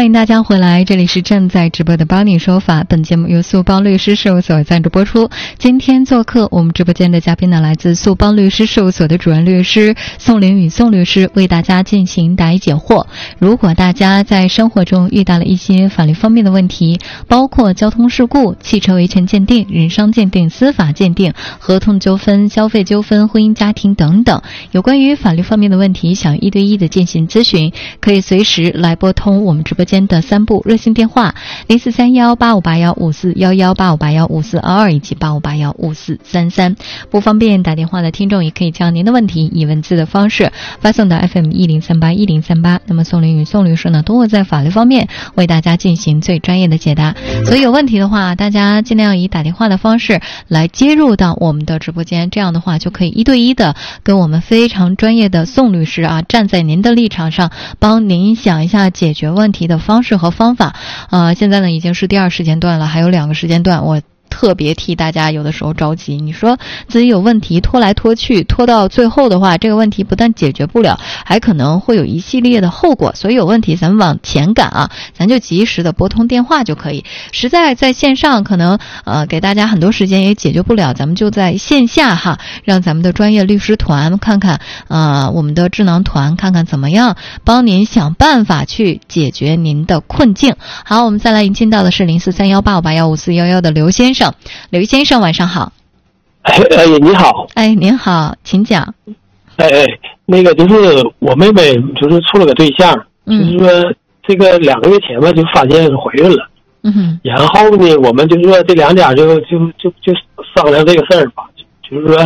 迎大家回来，这里是正在直播的帮你说法，本节目由素邦律师事务所赞助播出。今天做客我们直播间的嘉宾呢，来自素邦律师事务所的主任律师宋林宇宋律师，为大家进行答疑解惑。如果大家在生活中遇到了一些法律方面的问题，包括交通事故、汽车维权鉴定、人伤鉴定、司法鉴定、合同纠纷、消费纠纷、婚姻家庭等等，有关于法律方面的问题，想一对一的进行咨询，可以随时来拨通我们直播间的3部热线电话043185815411、85815422以及85815433。不方便打电话的听众，也可以将您的问题以文字的方式发送到 FM10381038。那么宋林宇宋律师呢，都会在法律方面为大家进行最专业的解答。所以有问题的话，大家尽量以打电话的方式来接入到我们的直播间，这样的话就可以一对一的跟我们非常专业的宋律师啊，站在您的立场上，帮您想一下解决问题的方式和方法。现在呢已经是第2时间段了，还有2个时间段，我特别替大家有的时候着急。你说自己有问题拖来拖去，拖到最后的话，这个问题不但解决不了，还可能会有一系列的后果。所以有问题咱们往前赶啊，咱就及时的拨通电话就可以。实在在线上可能给大家很多时间也解决不了，咱们就在线下哈，让咱们的专业律师团看看我们的智囊团看看怎么样帮您想办法去解决您的困境。好，我们再来迎进到的是043185815411的刘先生。刘先生晚上好。 你好。 您好，请讲。 那个就是我妹妹就是处了个对象，就是说这个2个月前吧就发现是怀孕了。然后呢我们就是说这2家就商量这个事儿吧，就是说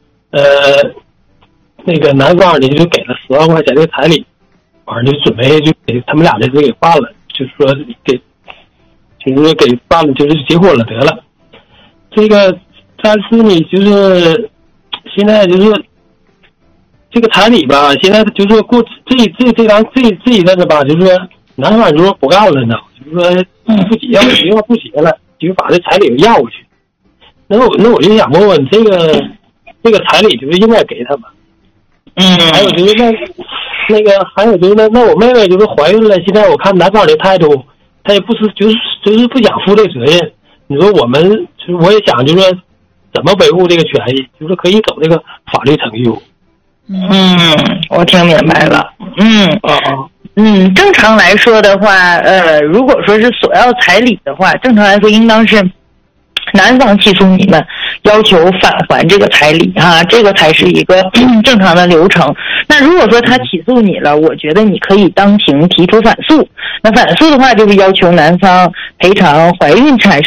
那个男方呢就给了10万块钱的彩礼，完了就准备就给他们俩的就给办了，就是说给办了，就是结婚了得了。这个但是呢就是现在就是这个彩礼吧，现在就是说过这一阵子吧，就是说男方就说不干了呢，就是说不结了，因为不结了，就把这彩礼要过去。那我就想问问这个彩礼就是应该给他们。还有就是那个还有就是那我妹妹就是怀孕了，现在我看男方的态度，他也不是就是不想负这个责任。你说我们就是我也想就是说怎么维护这个权益，就是可以走这个法律程序。 我听明白了。正常来说的话，如果说是索要彩礼的话，正常来说应当是男方起诉你们，要求返还这个彩礼啊，这个才是一个正常的流程。那如果说他起诉你了，我觉得你可以当庭提出反诉。那反诉的话，就是要求男方赔偿怀孕产